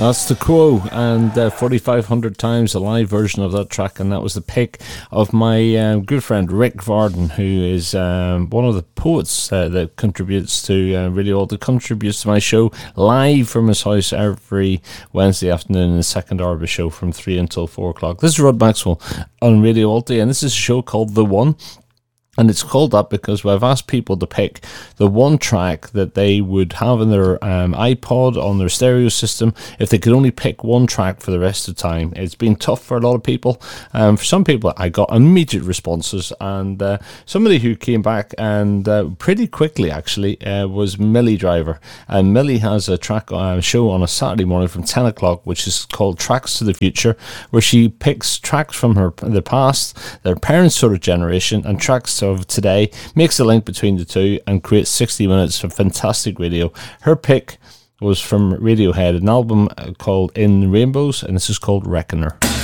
That's The Crow and 4,500 times, a live version of that track, and that was the pick of my good friend Rick Varden, who is one of the poets that contributes to Radio Alta, contributes to my show live from his house every Wednesday afternoon in the second hour of the show from 3 until 4 o'clock. This is Rod Maxwell on Radio Alta, and this is a show called The One. And it's called that because I've asked people to pick the one track that they would have in their iPod, on their stereo system, if they could only pick one track for the rest of the time. It's been tough for a lot of people. For some people, I got immediate responses. And somebody who came back and pretty quickly, actually, was Millie Driver. And Millie has a track show on a Saturday morning from 10 o'clock, which is called Tracks to the Future, where she picks tracks from the past, their parents' sort of generation, and tracks of today, makes a link between the two and creates 60 minutes of fantastic radio. Her pick was from Radiohead, an album called In Rainbows, and this is called Reckoner.